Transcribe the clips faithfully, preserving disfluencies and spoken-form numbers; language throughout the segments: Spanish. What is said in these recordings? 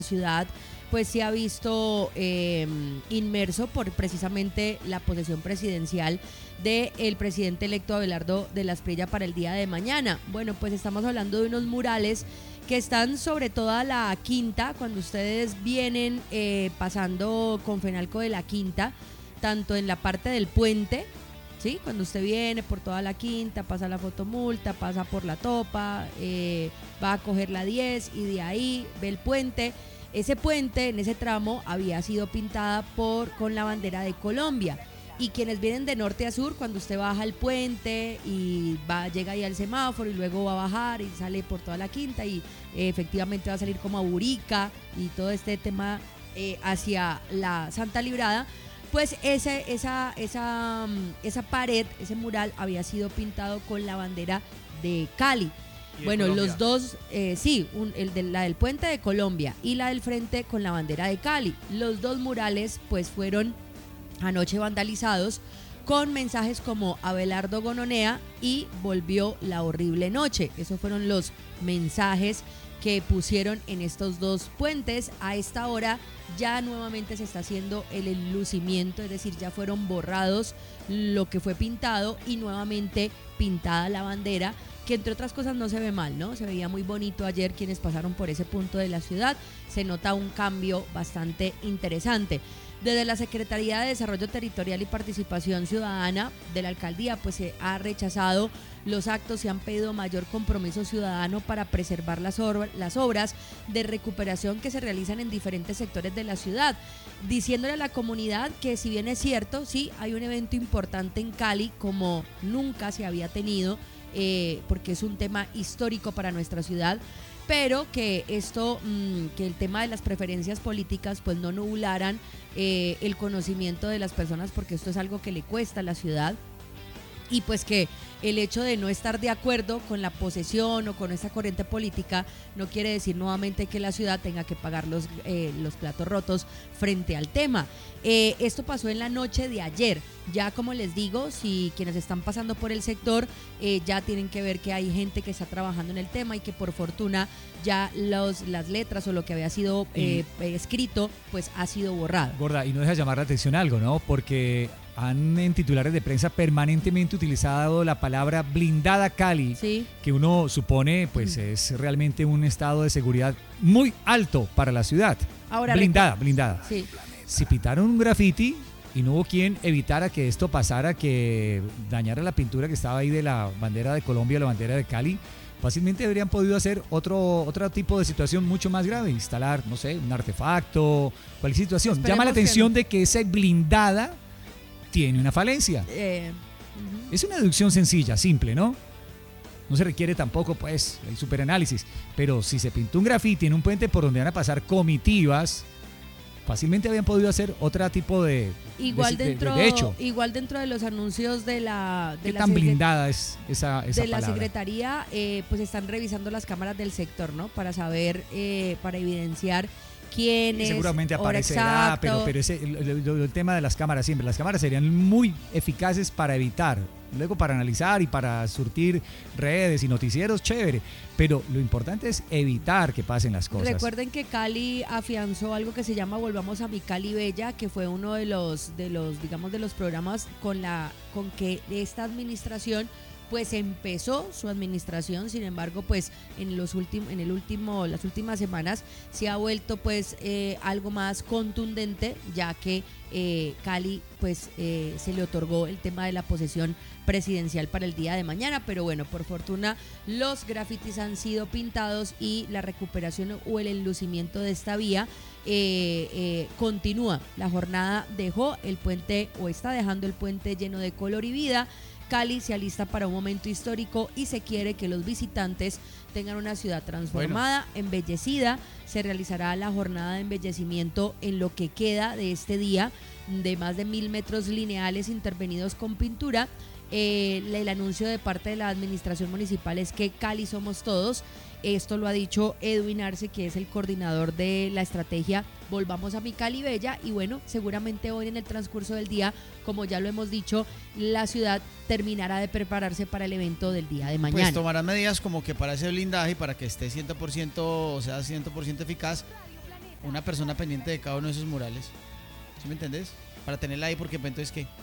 ciudad pues se ha visto eh, inmerso por precisamente la posesión presidencial del presidente electo Abelardo de la Espriella para el día de mañana. Bueno, pues estamos hablando de unos murales que están sobre toda la Quinta, cuando ustedes vienen eh, pasando con Fenalco de la Quinta, tanto en la parte del puente, ¿sí? Cuando usted viene por toda la Quinta, pasa la fotomulta, pasa por la Topa, eh, va a coger la diez y de ahí ve el puente. Ese puente, en ese tramo, había sido pintada por, con la bandera de Colombia. Y quienes vienen de norte a sur, cuando usted baja el puente y va, llega ahí al semáforo y luego va a bajar y sale por toda la Quinta y eh, efectivamente va a salir como a Burica y todo este tema eh, hacia la Santa Librada, pues ese, esa, esa, esa pared, ese mural había sido pintado con la bandera de Cali. Bueno, Colombia. Los dos, eh, sí, un, el de, la del puente de Colombia y la del frente con la bandera de Cali. Los dos murales pues fueron anoche vandalizados con mensajes como Abelardo Gononea y volvió la horrible noche. Esos fueron los mensajes que pusieron en estos dos puentes. A esta hora ya nuevamente se está haciendo el enlucimiento, es decir, ya fueron borrados lo que fue pintado y nuevamente pintada la bandera, que entre otras cosas no se ve mal, ¿no? Se veía muy bonito ayer quienes pasaron por ese punto de la ciudad, se nota un cambio bastante interesante. Desde la Secretaría de Desarrollo Territorial y Participación Ciudadana de la Alcaldía, pues se ha rechazado los actos y han pedido mayor compromiso ciudadano para preservar las, or- las obras de recuperación que se realizan en diferentes sectores de la ciudad, diciéndole a la comunidad que si bien es cierto, sí, hay un evento importante en Cali como nunca se había tenido, eh, porque es un tema histórico para nuestra ciudad, pero que esto, mmm, que el tema de las preferencias políticas pues no nublaran eh, el conocimiento de las personas, porque esto es algo que le cuesta a la ciudad, y pues que el hecho de no estar de acuerdo con la posesión o con esta corriente política no quiere decir nuevamente que la ciudad tenga que pagar los, eh, los platos rotos frente al tema. Eh, esto pasó en la noche de ayer. Ya como les digo, si quienes están pasando por el sector eh, ya tienen que ver que hay gente que está trabajando en el tema y que por fortuna ya los, las letras o lo que había sido eh, escrito pues ha sido borrado. Gorda, y no deja llamar la atención algo, ¿no? Porque han en titulares de prensa permanentemente utilizado la palabra blindada Cali, sí, que uno supone pues mm. es realmente un estado de seguridad muy alto para la ciudad. Ahora, blindada, blindada. Sí. Si pintaron un graffiti y no hubo quien evitara que esto pasara, que dañara la pintura que estaba ahí de la bandera de Colombia, la bandera de Cali, fácilmente habrían podido hacer otro, otro tipo de situación mucho más grave, instalar, no sé, un artefacto, cualquier situación. Esperemos. Llama la atención no. de que esa blindada tiene una falencia. Eh, uh-huh. Es una deducción sencilla, simple, ¿no? No se requiere tampoco, pues, el superanálisis. Pero si se pintó un grafiti en un puente por donde van a pasar comitivas, fácilmente habían podido hacer otro tipo de, igual de, dentro, de, de hecho. Igual dentro de los anuncios de la... De ¿Qué la tan secret- blindada es esa, esa de la palabra? Secretaría, eh, pues están revisando las cámaras del sector, ¿no? Para saber, eh, para evidenciar quién es, seguramente aparecerá, pero, pero ese, el, el, el, el tema de las cámaras siempre, las cámaras serían muy eficaces para evitar, luego para analizar y para surtir redes y noticieros, chévere, pero lo importante es evitar que pasen las cosas. Recuerden que Cali afianzó algo que se llama Volvamos a mi Cali Bella, que fue uno de los, de los, digamos, de los programas con la, con que esta administración pues empezó su administración. Sin embargo, pues en los últimos, en el último, las últimas semanas se ha vuelto pues eh, algo más contundente, ya que eh, Cali pues eh, se le otorgó el tema de la posesión presidencial para el día de mañana, pero bueno, por fortuna los grafitis han sido pintados y la recuperación o el enlucimiento de esta vía eh, eh, continúa. La jornada dejó el puente o está dejando el puente lleno de color y vida. Cali se alista para un momento histórico y se quiere que los visitantes tengan una ciudad transformada, bueno. embellecida. Se realizará la jornada de embellecimiento en lo que queda de este día, de más de mil metros lineales intervenidos con pintura. Eh, el anuncio de parte de la administración municipal es que Cali somos todos. Esto lo ha dicho Edwin Arce, que es el coordinador de la estrategia Volvamos a mi Cali Bella, y bueno, seguramente hoy en el transcurso del día, como ya lo hemos dicho, la ciudad terminará de prepararse para el evento del día de mañana. Pues tomarán medidas como que para ese blindaje, para que esté cien por ciento, o sea, cien por ciento eficaz, una persona pendiente de cada uno de esos murales. ¿Sí me entendés? Para tenerla ahí, porque entonces ¿qué?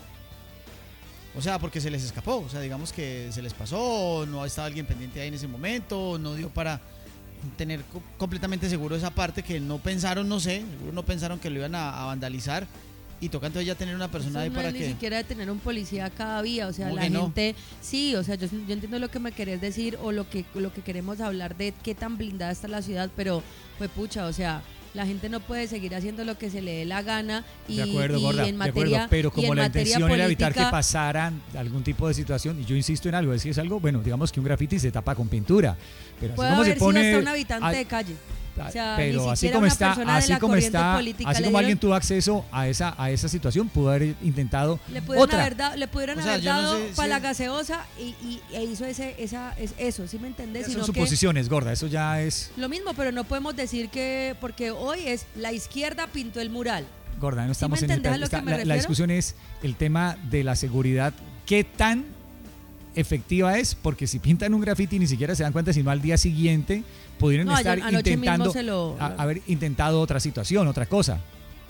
O sea, porque se les escapó, o sea, digamos que se les pasó, no estaba alguien pendiente ahí en ese momento, no dio para tener co- completamente seguro esa parte, que no pensaron, no sé, seguro no pensaron que lo iban a, a vandalizar, y toca entonces ya tener una persona Eso ahí no para es ni que... siquiera de tener un policía a cada vía, o sea, ¿Cómo la que no? gente, sí, o sea, yo, yo entiendo lo que me querés decir o lo que lo que queremos hablar de qué tan blindada está la ciudad, pero pues pucha, o sea, la gente no puede seguir haciendo lo que se le dé la gana y, de acuerdo, y gorda, en de acuerdo, materia pero y como en la materia intención era evitar que política, pasaran algún tipo de situación, y yo insisto en algo, es que es algo, bueno, digamos que un grafiti se tapa con pintura, pero así puede como haber se pone... sido hasta un habitante a- de calle. O sea, pero ni así siquiera como una está, persona de así la como corriente está, política así le como dieron- alguien tuvo acceso a esa a esa situación, pudo haber intentado Le pudieron otra. haber dado, le pudieron O sea, haber yo no dado sé si para la es- gaseosa y, y, e hizo ese, esa, es, eso, ¿sí me entendés? Son Sino que suposiciones, gorda, eso ya es lo mismo, pero no podemos decir que, porque hoy es la izquierda pintó el mural. gorda, no estamos me en el, entendés a lo está- que me la, la refiero? discusión es el tema de la seguridad, qué tan efectiva es, porque si pintan un grafiti ni siquiera se dan cuenta, sino al día siguiente pudieron No, estar ayer- anoche mismo intentando se lo- a- haber intentado otra situación, otra cosa.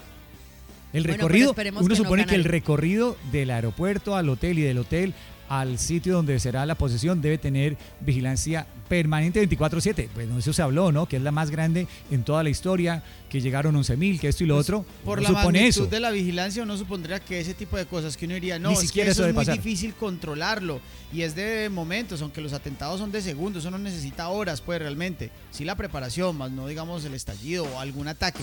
El Bueno, recorrido, pero esperemos uno que no, supone que el Canario. recorrido del aeropuerto al hotel y del hotel al sitio donde será la posesión debe tener vigilancia permanente veinticuatro siete. Pues no, eso se habló, ¿no? Que es la más grande en toda la historia, que llegaron once mil, que esto y lo Pues, otro. por Uno la supone magnitud eso. de la vigilancia, uno supondría que ese tipo de cosas que uno diría, no, Ni es siquiera que eso eso es debe muy pasar. difícil controlarlo y es de momentos, aunque los atentados son de segundos, eso no necesita horas, pues realmente. Sí, la preparación, más no digamos el estallido o algún ataque,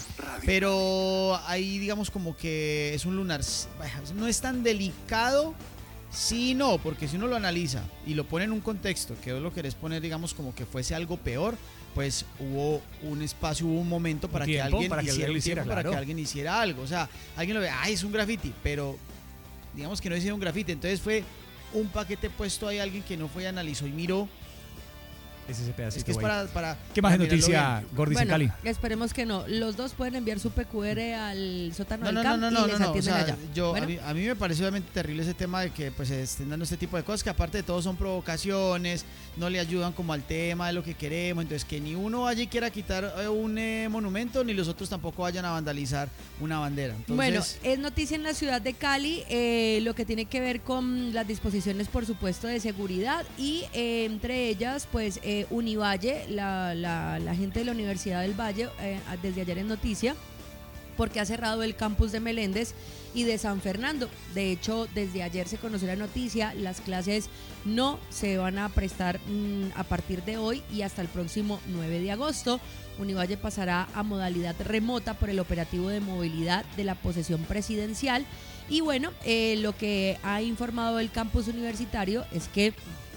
pero ahí digamos como que es un lunar, no es tan delicado. Sí, no, porque si uno lo analiza y lo pone en un contexto, que vos lo querés poner, digamos, como que fuese algo peor, pues hubo un espacio, hubo un momento para Un que tiempo alguien para que hiciera, alguien lo un hiciera, tiempo para claro. que alguien hiciera algo. O sea, alguien lo ve, ay, es un graffiti, pero digamos que no hicieron un graffiti. Entonces fue un paquete puesto ahí, alguien que no fue, analizó y miró. Es ese pedacito. Es que es güey. para, para ¿Qué más de para mirarlo noticia, bien. Gordis en Bueno, Cali? esperemos que no. Los dos pueden enviar su P Q R al sótano No, del no, C A M no, no, y no, les no, no. O atienden sea, allá. yo, Bueno. a, mí, a mí me parece obviamente terrible ese tema de que pues se estén dando este tipo de cosas, que aparte de todo son provocaciones, no le ayudan como al tema de lo que queremos, entonces que ni uno vaya y quiera quitar eh, un eh, monumento, ni los otros tampoco vayan a vandalizar una bandera. Entonces, Bueno, es noticia en la ciudad de Cali, eh, lo que tiene que ver con las disposiciones, por supuesto, de seguridad y eh, entre ellas, pues eh, Univalle, la, la, la gente de la Universidad del Valle, eh, desde ayer en noticia, porque ha cerrado el campus de Meléndez y de San Fernando. De hecho, desde ayer se conoció la noticia, las clases no se van a prestar mmm, a partir de hoy y hasta el próximo nueve de agosto. Univalle pasará a modalidad remota por el operativo de movilidad de la posesión presidencial. Y bueno, eh, lo que ha informado el campus universitario es que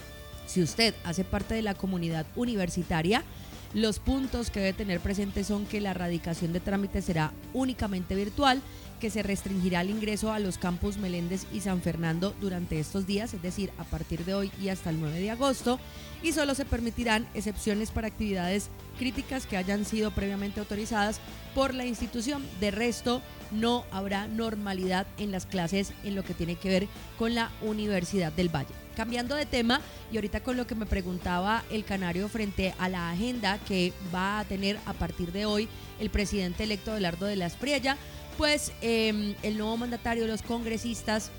si usted hace parte de la comunidad universitaria, los puntos que debe tener presentes son que la radicación de trámites será únicamente virtual, que se restringirá el ingreso a los campus Meléndez y San Fernando durante estos días, es decir, a partir de hoy y hasta el nueve de agosto, y solo se permitirán excepciones para actividades críticas que hayan sido previamente autorizadas por la institución. De resto, no habrá normalidad en las clases en lo que tiene que ver con la Universidad del Valle. Cambiando de tema, y ahorita con lo que me preguntaba el Canario frente a la agenda que va a tener a partir de hoy el presidente electo Abelardo de la Espriella, pues eh, el nuevo mandatario, los congresistas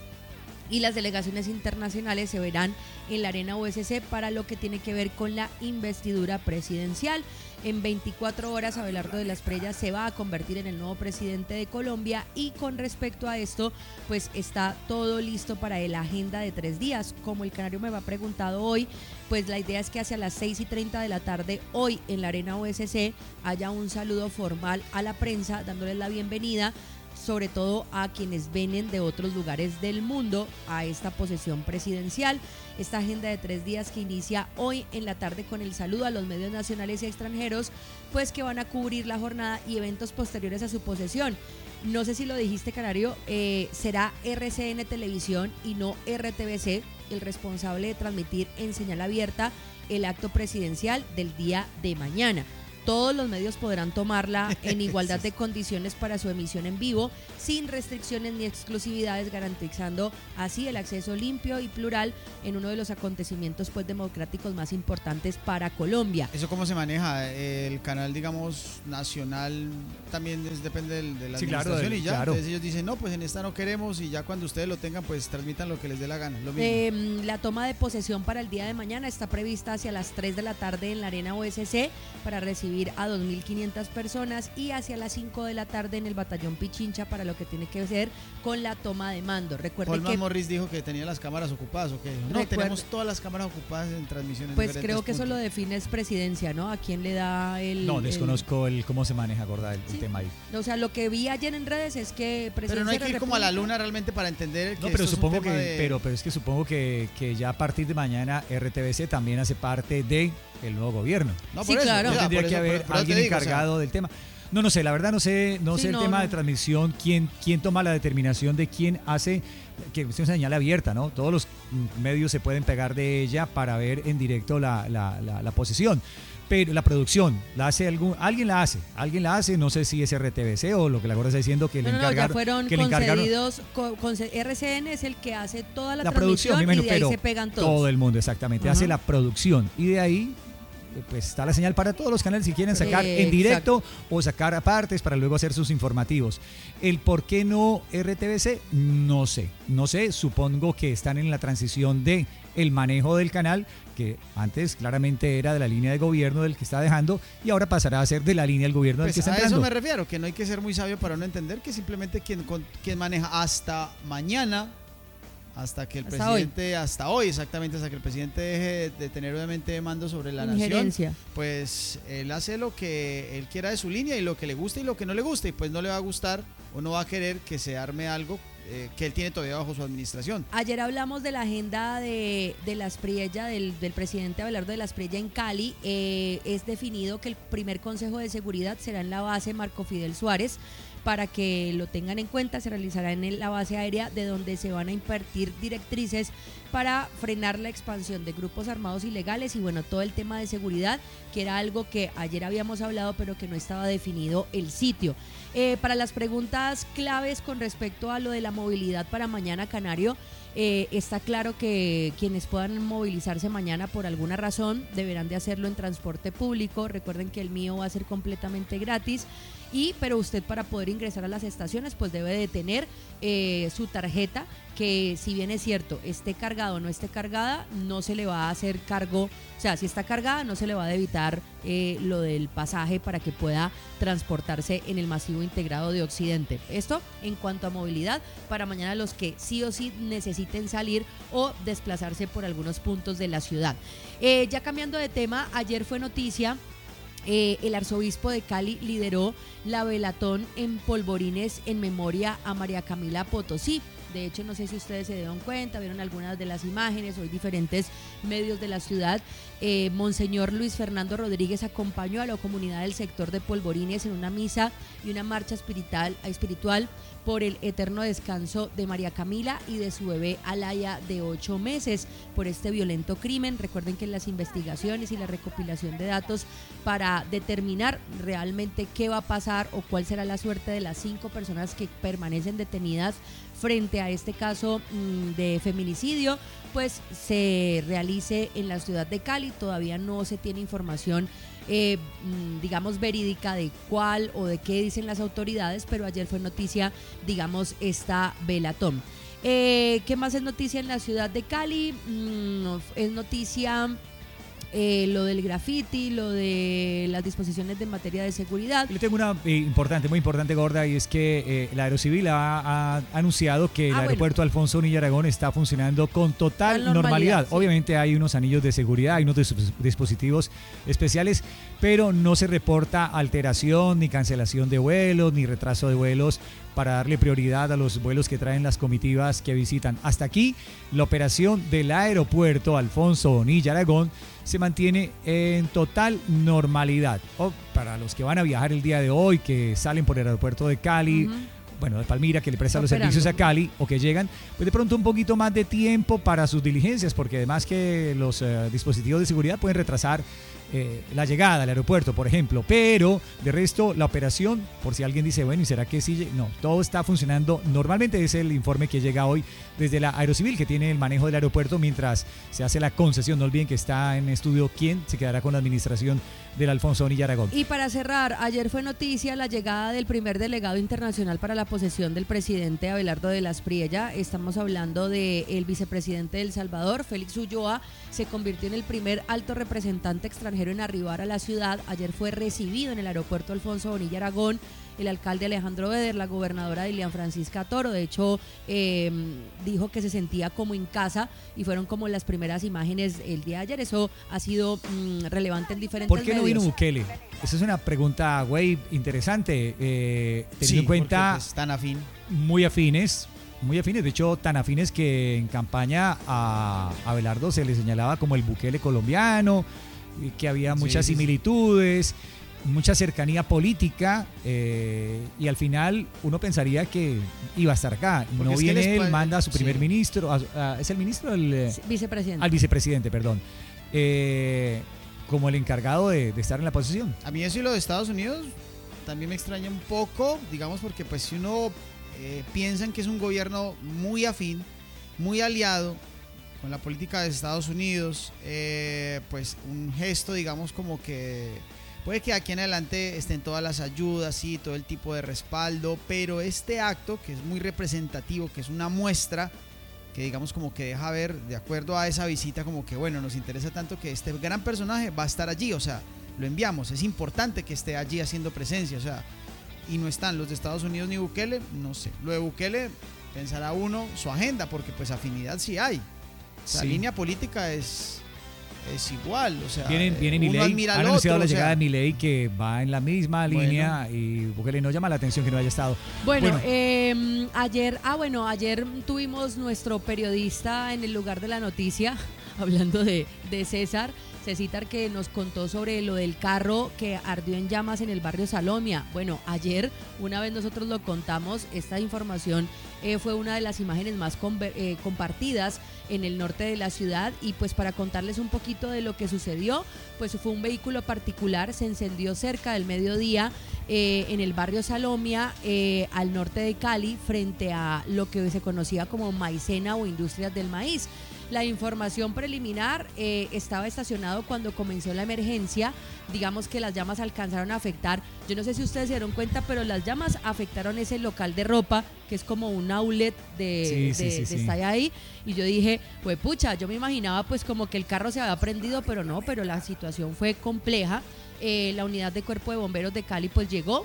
y las delegaciones internacionales se verán en la Arena U S C para lo que tiene que ver con la investidura presidencial. En veinticuatro horas Abelardo de la Espriella se va a convertir en el nuevo presidente de Colombia y con respecto a esto pues está todo listo para la agenda de tres días. Como el Canario me va preguntado hoy, pues la idea es que hacia las seis y treinta de la tarde hoy en la Arena U S C haya un saludo formal a la prensa dándoles la bienvenida, sobre todo a quienes vienen de otros lugares del mundo a esta posesión presidencial. Esta agenda de tres días que inicia hoy en la tarde con el saludo a los medios nacionales y extranjeros, pues que van a cubrir la jornada y eventos posteriores a su posesión. No sé si lo dijiste, Canario, eh, será R C N Televisión y no R T V C el responsable de transmitir en señal abierta el acto presidencial del día de mañana. todos los medios podrán tomarla en igualdad de condiciones para su emisión en vivo, sin restricciones ni exclusividades, garantizando así el acceso limpio y plural en uno de los acontecimientos pues democráticos más importantes para Colombia. ¿Eso cómo se maneja? El canal, digamos, nacional también es, depende del, de la sí, administración claro, y ya. Claro. Entonces ellos dicen, no, pues en esta no queremos y ya cuando ustedes lo tengan, pues transmitan lo que les dé la gana. Lo mismo. Eh, la toma de posesión para el día de mañana está prevista hacia las tres de la tarde en la Arena O S C para recibir a dos mil quinientas personas y hacia las cinco de la tarde en el Batallón Pichincha para lo que tiene que ver con la toma de mando. Recuerden Holman que Morris dijo que tenía las cámaras ocupadas, ¿o qué? No, Recuerda, tenemos todas las cámaras ocupadas en transmisiones. Pues creo que puntos. eso lo define es presidencia, ¿no? ¿A quién le da el...? No, desconozco el, el cómo se maneja, gorda, el, sí. el tema ahí. O sea, lo que vi ayer en redes es que presidencia Pero no hay que ir como a la República, luna realmente para entender que No, pero esto supongo es un tema que, de... pero, pero es que supongo que, que ya a partir de mañana R T V C también hace parte de el nuevo gobierno. No, Sí, por eso, claro. o sea, Tendría por que eso, haber pero- pero alguien te digo, o sea, encargado del tema. No, no sé, la verdad no sé, no Sí, sé el no, tema no. de transmisión, quién, quién toma la determinación de quién hace, que es una señal abierta, ¿no? Todos los mm, medios se pueden pegar de ella para ver en directo la, la, la, la posesión. Pero la producción, la hace algún, alguien la hace, alguien la hace, no sé si es R T V C o lo que la gorda está diciendo que le No, no, no, ya encargaron. fueron que le encargaron concedidos, co- conce- R C N es el que hace toda la, la transmisión producción, me imagino, y de ahí pero se pegan todos. todo el mundo, exactamente, Ajá. hace la producción y de ahí pues está la señal para todos los canales si quieren sacar Eh, en directo o sacar apartes para luego hacer sus informativos. El por qué no R T V C, no sé, no sé, supongo que están en la transición de el manejo del canal, que antes claramente era de la línea de gobierno del que está dejando y ahora pasará a ser de la línea del gobierno del Pues que está a entrando. eso me refiero, que no hay que ser muy sabio para no entender que simplemente quien, con- quien maneja hasta mañana, hasta que el Hasta presidente, hasta hoy exactamente, hasta que el presidente deje de tener obviamente mando sobre la nación, Injerencia. pues él hace lo que él quiera de su línea y lo que le gusta y lo que no le gusta, y pues no le va a gustar o no va a querer que se arme algo eh, que él tiene todavía bajo su administración. Ayer hablamos de la agenda de, de la Aspriella, del, del presidente Abelardo de la Aspriella en Cali. Eh, es definido que el primer Consejo de Seguridad será en la base Marco Fidel Suárez. Para que lo tengan en cuenta, se realizará en el- la base aérea, de donde se van a impartir directrices para frenar la expansión de grupos armados ilegales y bueno, todo el tema de seguridad, que era algo que ayer habíamos hablado pero que no estaba definido el sitio. Eh, para las preguntas claves con respecto a lo de la movilidad para mañana, Canario, eh, está claro que quienes puedan movilizarse mañana por alguna razón deberán de hacerlo en transporte público. Recuerden que el mío va a ser completamente gratis. Y, pero usted para poder ingresar a las estaciones pues debe de tener eh, su tarjeta, que si bien es cierto, esté cargada o no esté cargada, no se le va a hacer cargo, o sea, si está cargada no se le va a debitar eh, lo del pasaje para que pueda transportarse en el masivo integrado de Occidente. Esto en cuanto a movilidad para mañana los que sí o sí necesiten salir o desplazarse por algunos puntos de la ciudad. Eh, ya cambiando de tema, ayer fue noticia. Eh, el arzobispo de Cali lideró la velatón en Polvorines en memoria a María Camila Potosí. De hecho, no sé si ustedes se dieron cuenta, vieron algunas de las imágenes, hoy diferentes medios de la ciudad. Eh, Monseñor Luis Fernando Rodríguez acompañó a la comunidad del sector de Polvorines en una misa y una marcha espiritual, espiritual por el eterno descanso de María Camila y de su bebé Alaya de ocho meses por este violento crimen. Recuerden que las investigaciones y la recopilación de datos para determinar realmente qué va a pasar o cuál será la suerte de las cinco personas que permanecen detenidas frente a este caso mmm, de feminicidio, pues se realice en la ciudad de Cali. Todavía no se tiene información eh, digamos verídica de cuál o de qué dicen las autoridades, pero ayer fue noticia, digamos, esta velatón. Eh, ¿Qué más es noticia en la ciudad de Cali? Mm, es noticia eh, lo del graffiti, lo de las disposiciones de materia de seguridad. Yo tengo una eh, importante, muy importante, gorda, y es que eh, la Aerocivil ha, ha anunciado que el Ah, aeropuerto bueno. Alfonso Bonilla Aragón está funcionando con total Total normalidad, normalidad. sí. Obviamente hay unos anillos de seguridad, hay unos dis- dispositivos especiales, pero no se reporta alteración, ni cancelación de vuelos, ni retraso de vuelos para darle prioridad a los vuelos que traen las comitivas que visitan. Hasta aquí, la operación del aeropuerto Alfonso Bonilla Aragón se mantiene en total normalidad. O para los que van a viajar el día de hoy, que salen por el aeropuerto de Cali, Ujú. bueno, de Palmira, que le prestan los Operando. servicios a Cali o que llegan, pues de pronto un poquito más de tiempo para sus diligencias, porque además que los eh, dispositivos de seguridad pueden retrasar eh, la llegada al aeropuerto, por ejemplo, pero de resto la operación, por si alguien dice, bueno, ¿y será que sí? No, todo está funcionando normalmente. Es el informe que llega hoy desde la Aerocivil, que tiene el manejo del aeropuerto mientras se hace la concesión. No olviden que está en estudio quién se quedará con la administración del Alfonso Bonilla Aragón. Y para cerrar, ayer fue noticia la llegada del primer delegado internacional para la posesión del presidente Abelardo de la Espriella. Estamos hablando del vicepresidente de El Salvador, Félix Ulloa. Se convirtió en el primer alto representante extranjero en arribar a la ciudad. Ayer fue recibido en el aeropuerto Alfonso Bonilla Aragón el alcalde Alejandro Beder, la gobernadora Dilian Francisca Toro. De hecho, eh, dijo que se sentía como en casa y fueron como las primeras imágenes el día de ayer. Eso ha sido mmm, relevante en diferentes medios. ¿Por qué no vino Bukele? Esa es una pregunta, güey, interesante. Eh, teniendo sí, en cuenta porque, pues, tan afín. Muy afines, muy afines. De hecho, tan afines que en campaña a Abelardo se le señalaba como el Bukele colombiano, que había muchas sí, similitudes. Sí, sí. Mucha cercanía política, eh, y al final uno pensaría que iba a estar acá. Porque no viene él, manda a su primer sí. ministro, a, a, ¿es el ministro? El, vicepresidente. Al vicepresidente, perdón. Eh, como el encargado de, de estar en la posición. A mí eso y lo de Estados Unidos también me extraña un poco, digamos, porque pues si uno eh, piensa en que es un gobierno muy afín, muy aliado con la política de Estados Unidos, eh, pues un gesto, digamos, como que puede que aquí en adelante estén todas las ayudas y todo el tipo de respaldo, pero este acto, que es muy representativo, que es una muestra, que digamos como que deja ver, de acuerdo a esa visita, como que bueno, nos interesa tanto que este gran personaje va a estar allí, o sea, lo enviamos, es importante que esté allí haciendo presencia, o sea, y no están los de Estados Unidos ni Bukele, no sé. Lo de Bukele, pensará uno su agenda, porque pues afinidad sí hay, o sea, sí. La línea política es... es igual, o sea, viene, viene Milei, han anunciado la llegada sea, de Milei, que va en la misma bueno. línea, y Bukele no llama la atención que no haya estado. Bueno, bueno. Eh, ayer, ah bueno, ayer tuvimos nuestro periodista en el lugar de la noticia, hablando de, de César, Cecitar, que nos contó sobre lo del carro que ardió en llamas en el barrio Salomia. Bueno, ayer una vez nosotros lo contamos, esta información eh, fue una de las imágenes más eh, compartidas en el norte de la ciudad, y pues para contarles un poquito de lo que sucedió, pues fue un vehículo particular, se encendió cerca del mediodía eh, en el barrio Salomia, eh, al norte de Cali, frente a lo que se conocía como Maicena o Industrias del Maíz. La información preliminar, eh, estaba estacionado cuando comenzó la emergencia. Digamos que las llamas alcanzaron a afectar, yo no sé si ustedes se dieron cuenta, pero las llamas afectaron ese local de ropa, que es como un outlet de, sí, de, sí, sí, de estar ahí. Y yo dije, pues pucha, yo me imaginaba pues como que el carro se había prendido, pero no, pero la situación fue compleja. Eh, la unidad de cuerpo de bomberos de Cali pues llegó,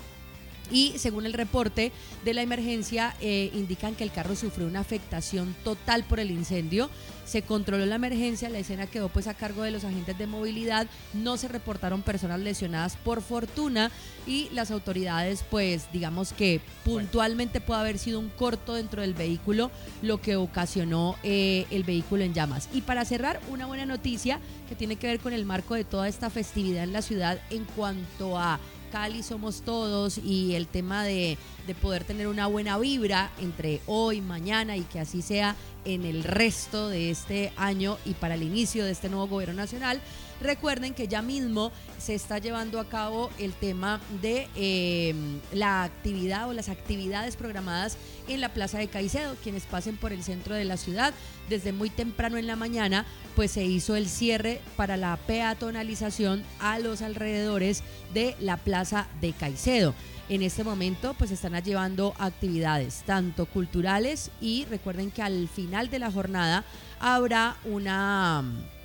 y según el reporte de la emergencia, eh, indican que el carro sufrió una afectación total por el incendio. Se controló la emergencia, la escena quedó pues a cargo de los agentes de movilidad, no se reportaron personas lesionadas por fortuna, y las autoridades pues digamos que puntualmente puede haber sido un corto dentro del vehículo lo que ocasionó eh, el vehículo en llamas. Y para cerrar, una buena noticia que tiene que ver con el marco de toda esta festividad en la ciudad en cuanto a Cali somos todos, y el tema de, de poder tener una buena vibra entre hoy, mañana, y que así sea en el resto de este año y para el inicio de este nuevo gobierno nacional. Recuerden que ya mismo se está llevando a cabo el tema de eh, la actividad o las actividades programadas en la Plaza de Caicedo. Quienes pasen por el centro de la ciudad, desde muy temprano en la mañana, pues se hizo el cierre para la peatonalización a los alrededores de la Plaza de Caicedo. En este momento pues están llevando actividades tanto culturales, y recuerden que al final de la jornada habrá una...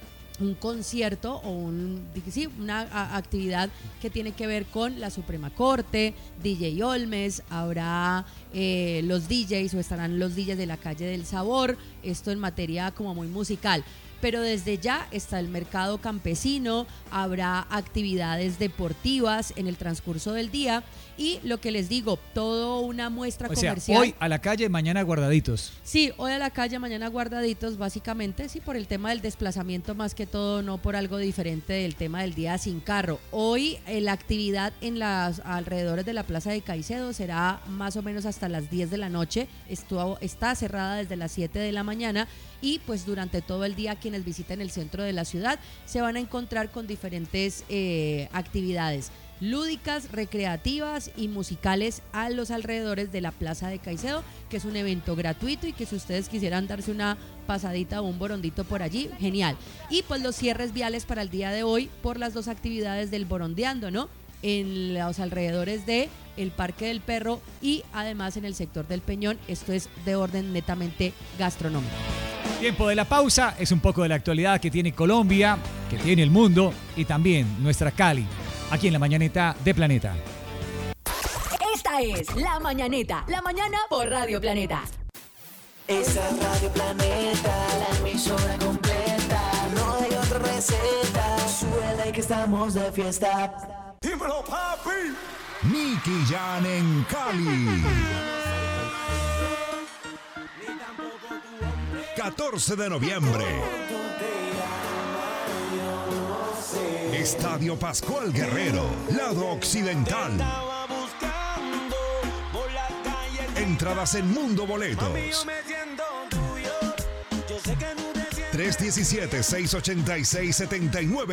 un concierto o un, sí, una a, actividad que tiene que ver con la Suprema Corte, D J Olmes, habrá eh, los D Js, o estarán los D Js de la Calle del Sabor, esto en materia como muy musical. Pero desde ya está el mercado campesino, habrá actividades deportivas en el transcurso del día, y lo que les digo, todo una muestra o sea, comercial. Hoy a la calle, mañana guardaditos. Sí, hoy a la calle, mañana guardaditos, básicamente, sí, por el tema del desplazamiento más que todo, no por algo diferente del tema del día sin carro. Hoy eh, la actividad en los alrededores de la Plaza de Caicedo será más o menos hasta las diez de la noche, Estuvo, está cerrada desde las siete de la mañana, y pues durante todo el día quienes quienes visiten el centro de la ciudad se van a encontrar con diferentes eh, actividades lúdicas, recreativas y musicales a los alrededores de la Plaza de Caicedo, que es un evento gratuito y que si ustedes quisieran darse una pasadita o un borondito por allí, genial. Y pues los cierres viales para el día de hoy por las dos actividades del Borondeando, ¿no? En los alrededores de el Parque del Perro y además en el sector del Peñón. Esto es de orden netamente gastronómico. Tiempo de la pausa, es un poco de la actualidad que tiene Colombia, que tiene el mundo y también nuestra Cali, aquí en la Mañaneta de Planeta. Esta es La Mañaneta, la mañana por Radio Planeta. Esa es Radio Planeta, la emisora completa. No hay otra receta, súbela que estamos de fiesta. ¡Dímelo, papi! Nicky Jam en Cali. catorce de noviembre. Estadio Pascual Guerrero, lado occidental. Entradas en Mundo Boletos. tres uno siete, seis ocho seis, siete nueve